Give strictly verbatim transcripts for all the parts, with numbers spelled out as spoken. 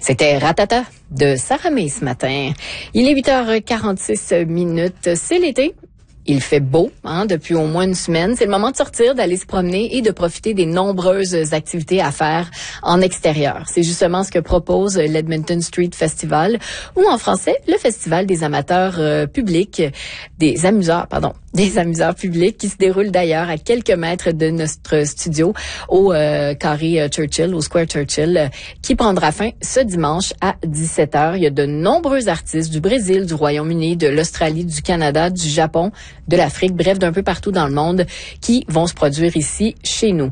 C'était Ratata de Sarah May ce matin. Il est huit heures quarante-six minutes. C'est l'été. Il fait beau, hein, depuis au moins une semaine. C'est le moment de sortir, d'aller se promener et de profiter des nombreuses activités à faire en extérieur. C'est justement ce que propose l'Edmonton Street Festival, ou en français, le Festival des amateurs euh, publics, des amuseurs, pardon, des amuseurs publics qui se déroule d'ailleurs à quelques mètres de notre studio au euh, carré euh, Churchill, au Square Churchill, euh, qui prendra fin ce dimanche à dix-sept heures. Il y a de nombreux artistes du Brésil, du Royaume-Uni, de l'Australie, du Canada, du Japon, de l'Afrique, bref, d'un peu partout dans le monde, qui vont se produire ici, chez nous.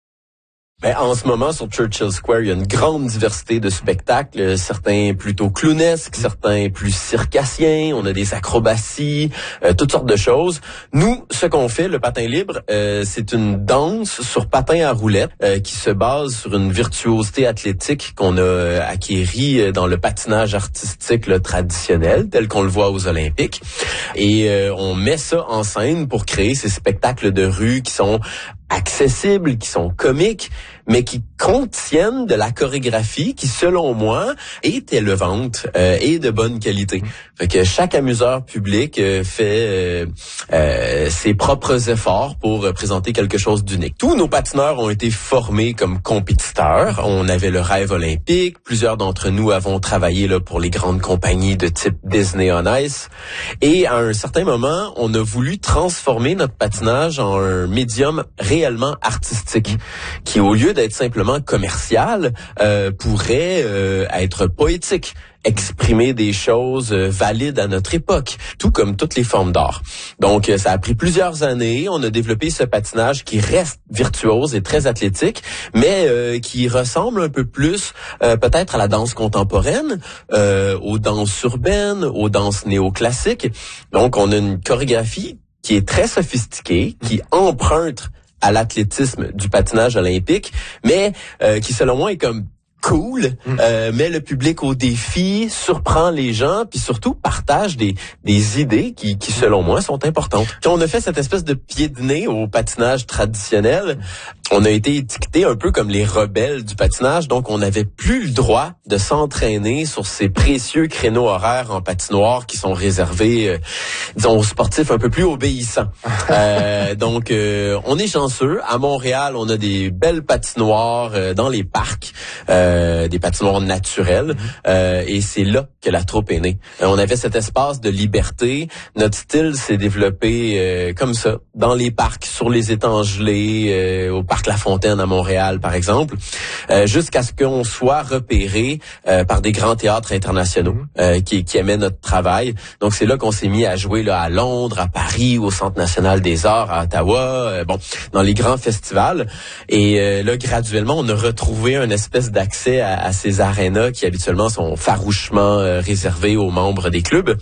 Ben, en ce moment, sur Churchill Square, il y a une grande diversité de spectacles, certains plutôt clownesques, certains plus circassiens, on a des acrobaties, euh, toutes sortes de choses. Nous, ce qu'on fait, le patin libre, euh, c'est une danse sur patin à roulettes euh, qui se base sur une virtuosité athlétique qu'on a acquérie dans le patinage artistique là, traditionnel, tel qu'on le voit aux Olympiques. Et euh, on met ça en scène pour créer ces spectacles de rue qui sont accessibles, qui sont comiques, mais qui contiennent de la chorégraphie qui, selon moi, est élevante euh, et de bonne qualité. Fait que chaque amuseur public euh, fait euh, euh, ses propres efforts pour euh, présenter quelque chose d'unique. Tous nos patineurs ont été formés comme compétiteurs. On avait le rêve olympique. Plusieurs d'entre nous avons travaillé là pour les grandes compagnies de type Disney on Ice. Et à un certain moment, on a voulu transformer notre patinage en un médium réellement artistique, qui, au lieu d'être simplement commercial, euh, pourrait euh, être poétique, exprimer des choses euh, valides à notre époque, tout comme toutes les formes d'art. Donc, euh, ça a pris plusieurs années. On a développé ce patinage qui reste virtuose et très athlétique, mais euh, qui ressemble un peu plus euh, peut-être à la danse contemporaine, euh, aux danses urbaines, aux danses néoclassiques. Donc, on a une chorégraphie qui est très sophistiquée, qui emprunte à l'athlétisme du patinage olympique, mais euh, qui, selon moi, est comme cool, mmh. euh, met le public au défi, surprend les gens, puis surtout partage des des idées qui, qui selon moi, sont importantes. Quand on a fait cette espèce de pied de nez au patinage traditionnel, on a été étiqueté un peu comme les rebelles du patinage, donc on n'avait plus le droit de s'entraîner sur ces précieux créneaux horaires en patinoire qui sont réservés, euh, disons, aux sportifs un peu plus obéissants. euh, donc, euh, on est chanceux. À Montréal, on a des belles patinoires euh, dans les parcs. Euh, Euh, des patinoires naturelles, euh, et c'est là que la troupe est née. Euh, on avait cet espace de liberté. Notre style s'est développé euh, comme ça, dans les parcs, sur les étangs gelés, euh, au parc La Fontaine à Montréal, par exemple, euh, jusqu'à ce qu'on soit repéré euh, par des grands théâtres internationaux euh, qui, qui aimaient notre travail. Donc, c'est là qu'on s'est mis à jouer là à Londres, à Paris, au Centre national des arts, à Ottawa, euh, bon, dans les grands festivals. Et euh, là, graduellement, on a retrouvé une espèce d'accès À, à ces arénas qui habituellement sont farouchement euh, réservés aux membres des clubs.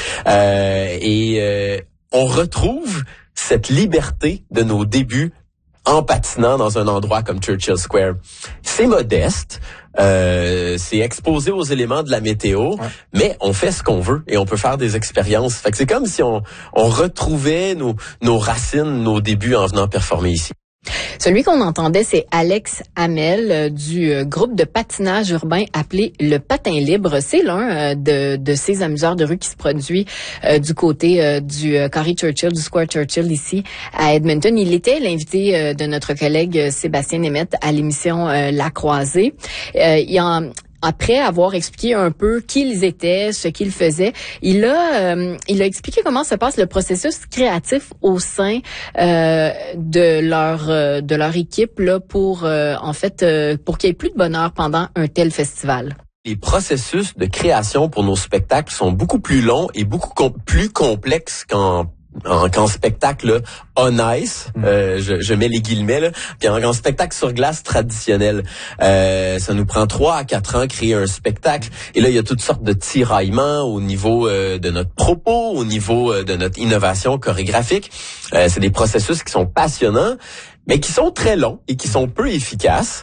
Euh, et euh, on retrouve cette liberté de nos débuts en patinant dans un endroit comme Churchill Square. C'est modeste, euh, c'est exposé aux éléments de la météo, ouais. Mais on fait ce qu'on veut et on peut faire des expériences. Fait que c'est comme si on, on retrouvait nos, nos racines, nos débuts en venant performer ici. Celui qu'on entendait, c'est Alex Hamel euh, du euh, groupe de patinage urbain appelé le Patin Libre. C'est l'un euh, de, de ces amuseurs de rue qui se produit euh, du côté euh, du euh, carré Churchill, du Square Churchill ici à Edmonton. Il était l'invité euh, de notre collègue euh, Sébastien Nemeth à l'émission euh, La Croisée. Euh, il en Après avoir expliqué un peu qui ils étaient, ce qu'ils faisaient, il a euh, il a expliqué comment se passe le processus créatif au sein euh, de leur euh, de leur équipe là pour euh, en fait euh, pour qu'il y ait plus de bonheur pendant un tel festival. Les processus de création pour nos spectacles sont beaucoup plus longs et beaucoup com- plus complexes qu'en En, qu'en spectacle là, on ice, euh, je, je mets les guillemets là, puis en, en spectacle sur glace traditionnel, euh, ça nous prend trois à quatre ans créer un spectacle. Et là, il y a toutes sortes de tiraillements au niveau euh, de notre propos, au niveau euh, de notre innovation chorégraphique. Euh, c'est des processus qui sont passionnants, mais qui sont très longs et qui sont peu efficaces.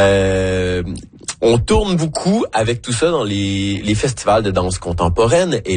Euh, on tourne beaucoup avec tout ça dans les, les festivals de danse contemporaine. Et